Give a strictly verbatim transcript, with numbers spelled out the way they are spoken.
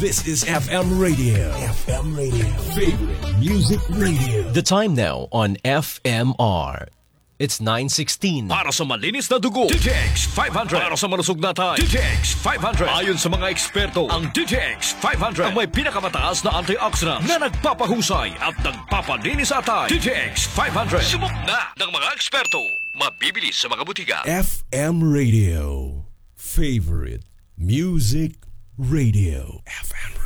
This is F M radio. F M radio. Favorite music radio. The time now on F M R. It's nine sixteen. Para sa malinis na dugo, D T X five hundred. Para sa malusog na tayo, D T X five hundred. Ayon sa mga eksperto, ang D T X five hundred ang may pinakamataas na antioxidants na nagpapahusay at nagpapalinis sa atay. D T X five hundred. Subok na ng mga eksperto. Mabibili sa mga butika. F M radio. Favorite music radio. F M radio.